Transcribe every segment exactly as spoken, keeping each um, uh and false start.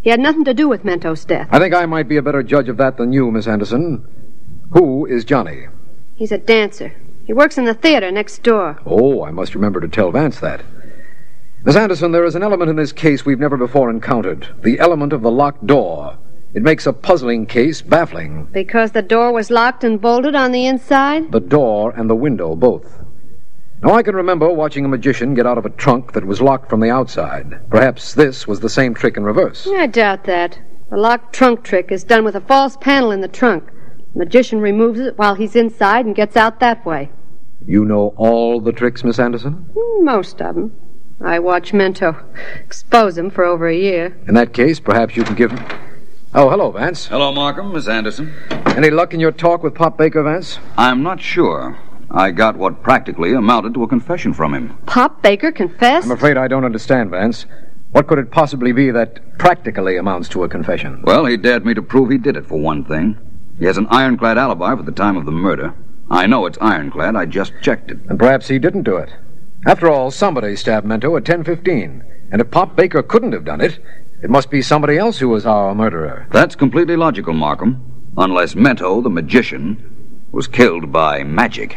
He had nothing to do with Mento's death. I think I might be a better judge of that than you, Miss Anderson. Who is Johnny? He's a dancer. He works in the theater next door. Oh, I must remember to tell Vance that. Miss Anderson, there is an element in this case we've never before encountered. The element of the locked door. It makes a puzzling case baffling. Because the door was locked and bolted on the inside? The door and the window, both. Now, I can remember watching a magician get out of a trunk that was locked from the outside. Perhaps this was the same trick in reverse. I doubt that. The locked trunk trick is done with a false panel in the trunk. The magician removes it while he's inside and gets out that way. You know all the tricks, Miss Anderson? Most of them. I watched Mento expose them for over a year. In that case, perhaps you can give him... Oh, hello, Vance. Hello, Markham, Miss Anderson. Any luck in your talk with Pop Baker, Vance? I'm not sure. I got what practically amounted to a confession from him. Pop Baker confessed? I'm afraid I don't understand, Vance. What could it possibly be that practically amounts to a confession? Well, he dared me to prove he did it, for one thing. He has an ironclad alibi for the time of the murder. I know it's ironclad. I just checked it. And perhaps he didn't do it. After all, somebody stabbed Mento at ten fifteen. And if Pop Baker couldn't have done it, it must be somebody else who was our murderer. That's completely logical, Markham. Unless Mento, the magician, was killed by magic.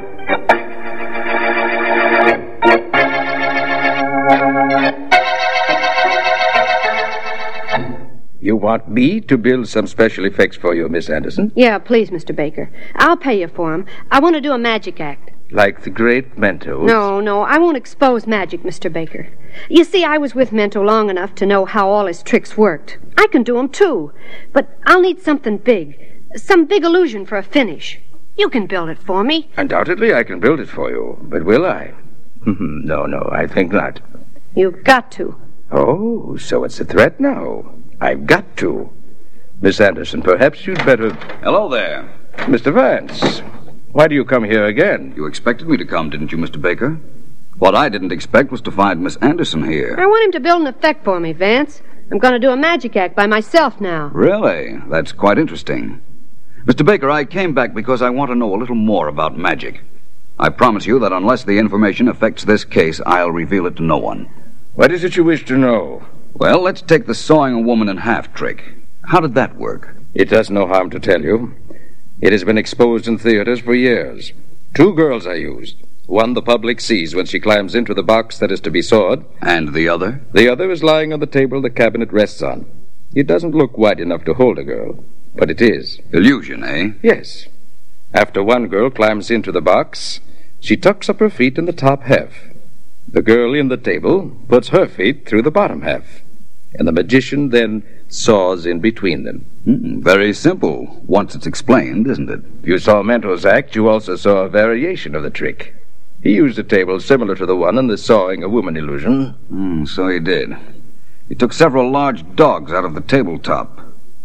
You want me to build some special effects for you, Miss Anderson? Yeah, please, Mister Baker. I'll pay you for them. I want to do a magic act. Like the great Mentos? No, no, I won't expose magic, Mister Baker. You see, I was with Mento long enough to know how all his tricks worked. I can do them, too. But I'll need something big. Some big illusion for a finish. You can build it for me. Undoubtedly, I can build it for you. But will I? no, no, I think not. You've got to. Oh, so it's a threat now. I've got to. Miss Anderson, perhaps you'd better... Hello there. Mister Vance, why do you come here again? You expected me to come, didn't you, Mister Baker? What I didn't expect was to find Miss Anderson here. I want him to build an effect for me, Vance. I'm going to do a magic act by myself now. Really? That's quite interesting. Mister Baker, I came back because I want to know a little more about magic. I promise you that unless the information affects this case, I'll reveal it to no one. What is it you wish to know? Well, let's take the sawing a woman in half trick. How did that work? It does no harm to tell you. It has been exposed in theaters for years. Two girls are used. One the public sees when she climbs into the box that is to be sawed. And the other? The other is lying on the table the cabinet rests on. It doesn't look wide enough to hold a girl, but it is. Illusion, eh? Yes. After one girl climbs into the box, she tucks up her feet in the top half. The girl in the table puts her feet through the bottom half, and the magician then saws in between them. Mm, very simple, once it's explained, isn't it? You saw Mento's act, you also saw a variation of the trick. He used a table similar to the one in the sawing a woman illusion. Mm, so he did. He took several large dogs out of the tabletop.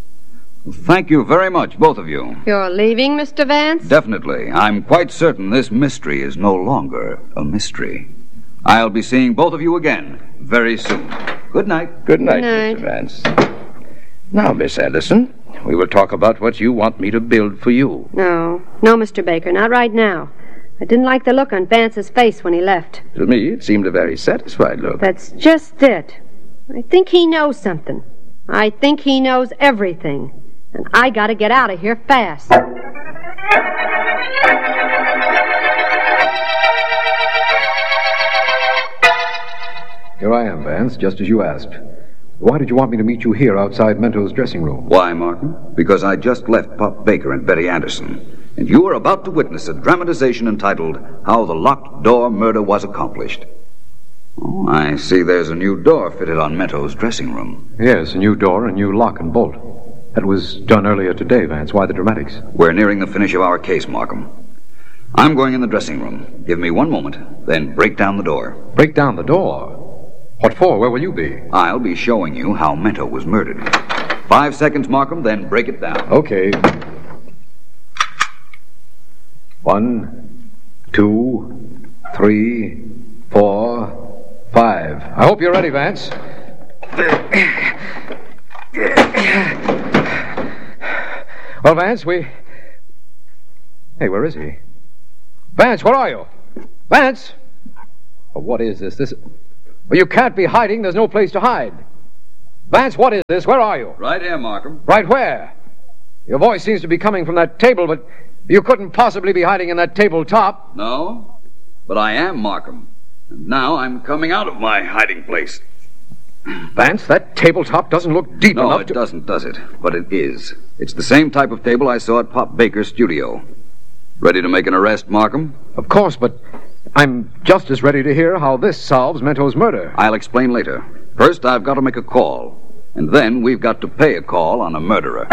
Thank you very much, both of you. You're leaving, Mister Vance? Definitely. I'm quite certain this mystery is no longer a mystery. I'll be seeing both of you again very soon. Good night. Good night, Good night. Mister Vance. Now, Miss Anderson, we will talk about what you want me to build for you. No, no, Mister Baker, not right now. I didn't like the look on Vance's face when he left. To me, it seemed a very satisfied look. That's just it. I think he knows something. I think he knows everything. And I gotta get out of here fast. Here I am, Vance, just as you asked. Why did you want me to meet you here outside Mento's dressing room? Why, Martin? Because I just left Pop Baker and Betty Anderson, and you are about to witness a dramatization entitled How the Locked Door Murder Was Accomplished. Oh, I see there's a new door fitted on Mento's dressing room. Yes, a new door, a new lock and bolt. That was done earlier today, Vance. Why the dramatics? We're nearing the finish of our case, Markham. I'm going in the dressing room. Give me one moment, then break down the door. Break down the door? What for? Where will you be? I'll be showing you how Mento was murdered. Five seconds, Markham, then break it down. Okay. One, two, three, four, five. I hope you're ready, Vance. Well, Vance, we... Hey, where is he? Vance, where are you? Vance! Oh, what is this? This... Well, you can't be hiding. There's no place to hide. Vance, what is this? Where are you? Right here, Markham. Right where? Your voice seems to be coming from that table, but you couldn't possibly be hiding in that tabletop. No, but I am Markham. And now I'm coming out of my hiding place. Vance, that tabletop doesn't look deep no, enough it to... doesn't, does it? But it is. It's the same type of table I saw at Pop Baker's studio. Ready to make an arrest, Markham? Of course, but I'm just as ready to hear how this solves Mento's murder. I'll explain later. First, I've got to make a call. And then we've got to pay a call on a murderer.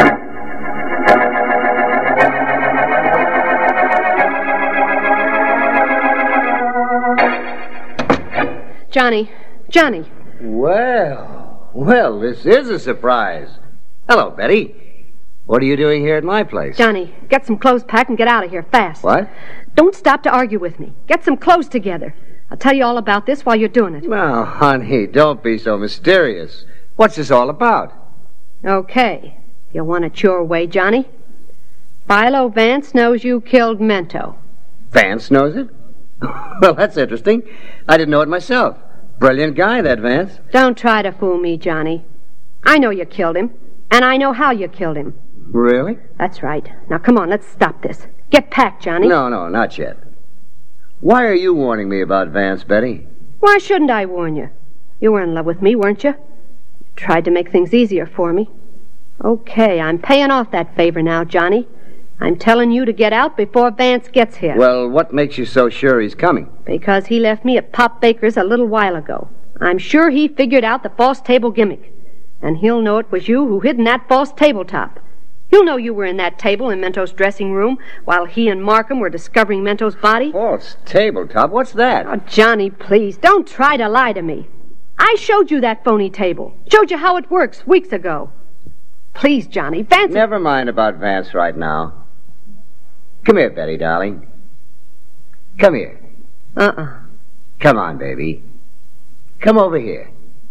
Johnny, Johnny. Well, well, this is a surprise. Hello, Betty. What are you doing here at my place? Johnny, get some clothes packed and get out of here fast. What? Don't stop to argue with me. Get some clothes together. I'll tell you all about this while you're doing it. Now, honey, don't be so mysterious. What's this all about? Okay. You want it your way, Johnny? Philo Vance knows you killed Mento. Vance knows it? Well, that's interesting. I didn't know it myself. Brilliant guy, that Vance. Don't try to fool me, Johnny. I know you killed him, and I know how you killed him. Really? That's right. Now, come on, let's stop this. Get packed, Johnny. No, no, not yet. Why are you warning me about Vance, Betty? Why shouldn't I warn you? You were in love with me, weren't you? Tried to make things easier for me. Okay, I'm paying off that favor now, Johnny. I'm telling you to get out before Vance gets here. Well, what makes you so sure he's coming? Because he left me at Pop Baker's a little while ago. I'm sure he figured out the false table gimmick. And he'll know it was you who hid in that false tabletop. He'll know you were in that table in Mento's dressing room while he and Markham were discovering Mento's body. False tabletop? What's that? Oh, Johnny, please, don't try to lie to me. I showed you that phony table. Showed you how it works weeks ago. Please, Johnny, Vance... Never mind about Vance right now. Come here, Betty, darling. Come here. Uh-uh. Come on, baby. Come over here.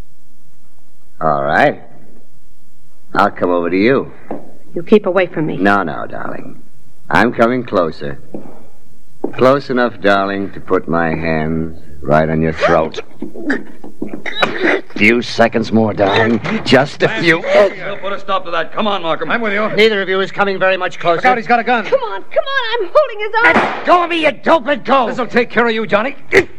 All right. I'll come over to you. You keep away from me. No, no, darling. I'm coming closer. Close enough, darling, to put my hands right on your throat. A few seconds more, darling. Just a few. We'll put a stop to that. Come on, Markham. I'm with you. Neither of you is coming very much closer. Look out, he's got a gun. Come on, come on, I'm holding his arm. Let go of me, you dope and go. This'll take care of you, Johnny.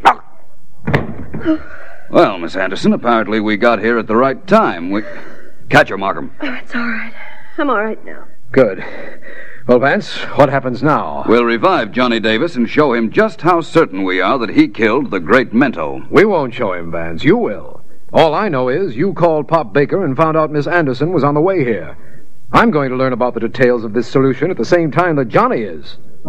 Well, Miss Anderson, apparently we got here at the right time. We... Catch her, Markham. Oh, it's all right. I'm all right now. Good. Well, Vance, what happens now? We'll revive Johnny Davis and show him just how certain we are that he killed the great Mento. We won't show him, Vance. You will. All I know is you called Pop Baker and found out Miss Anderson was on the way here. I'm going to learn about the details of this solution at the same time that Johnny is.